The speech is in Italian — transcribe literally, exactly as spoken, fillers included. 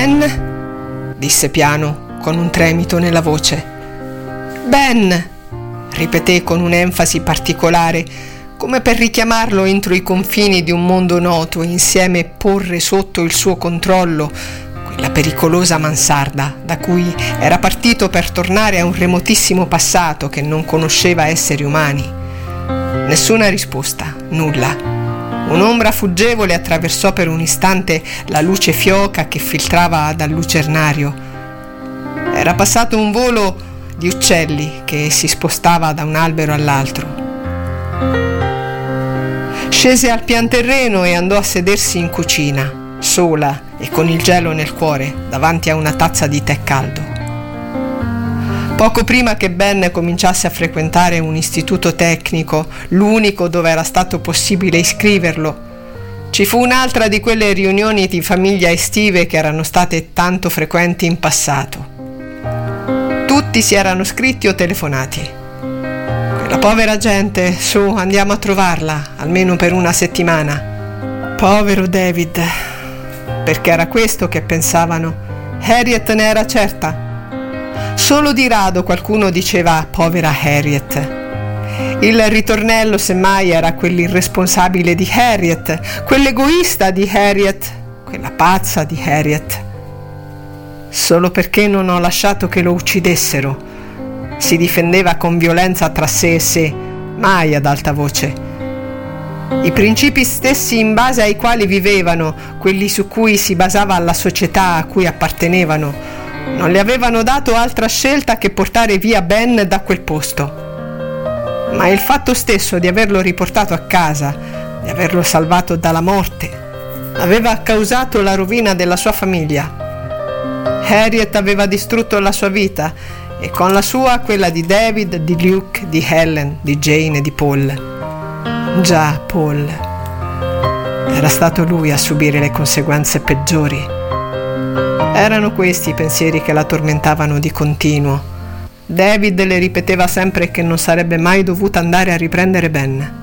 Ben? Disse piano, con un tremito nella voce. Ben! Ripeté con un'enfasi particolare, come per richiamarlo entro i confini di un mondo noto e insieme porre sotto il suo controllo quella pericolosa mansarda da cui era partito per tornare a un remotissimo passato che non conosceva esseri umani. Nessuna risposta, nulla. Un'ombra fuggevole attraversò per un istante la luce fioca che filtrava dal lucernario. Era passato un volo di uccelli che si spostava da un albero all'altro. Scese al pian terreno e andò a sedersi in cucina, sola e con il gelo nel cuore, davanti a una tazza di tè caldo. Poco prima che Ben cominciasse a frequentare un istituto tecnico, l'unico dove era stato possibile iscriverlo, ci fu un'altra di quelle riunioni di famiglia estive che erano state tanto frequenti in passato. Tutti si erano scritti o telefonati. Quella povera gente, su, andiamo a trovarla, almeno per una settimana. Povero David, perché era questo che pensavano. Harriet ne era certa. Solo di rado qualcuno diceva povera Harriet. Il ritornello semmai era quell'irresponsabile di Harriet, quell'egoista di Harriet, quella pazza di Harriet. Solo perché non ho lasciato che lo uccidessero, si difendeva con violenza tra sé e sé, mai ad alta voce. I principi stessi in base ai quali vivevano, quelli su cui si basava la società a cui appartenevano, non le avevano dato altra scelta che portare via Ben da quel posto. Ma il fatto stesso di averlo riportato a casa, di averlo salvato dalla morte, aveva causato la rovina della sua famiglia. Harriet aveva distrutto la sua vita e con la sua quella di David, di Luke, di Helen, di Jane e di Paul. Già, Paul. Era stato lui a subire le conseguenze peggiori. Erano questi i pensieri che la tormentavano di continuo. David le ripeteva sempre che non sarebbe mai dovuta andare a riprendere Ben.